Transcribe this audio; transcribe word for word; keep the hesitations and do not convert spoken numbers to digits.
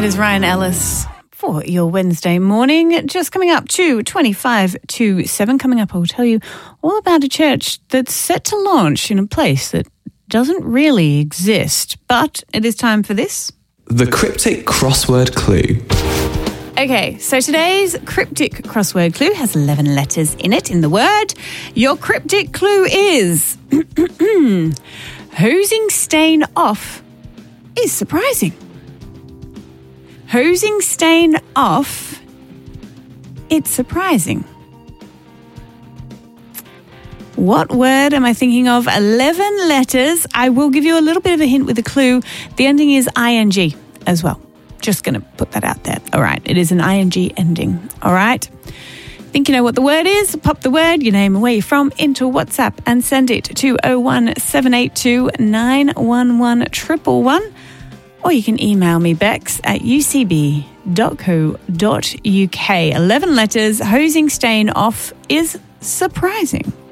is Ryan Ellis for your Wednesday morning. Just coming up to twenty-five to seven. Coming up, I'll tell you all about a church that's set to launch in a place that doesn't really exist. But it is time for this. The cryptic crossword clue. Okay, so today's cryptic crossword clue has eleven letters in it, in the word. Your cryptic clue is hosing stain off is surprising. Hosing stain off, it's surprising. What word am I thinking of? eleven letters. I will give you a little bit of a hint with a clue. The ending is ing as well. Just going to put that out there. All right, it is an ing ending. All right. Think you know what the word is? Pop the word, your name and where you're from into WhatsApp and send it to oh one seven eight two nine one one one one one. Or you can email me, bex at u c b dot co dot u k. eleven letters, hosing stain off is surprising.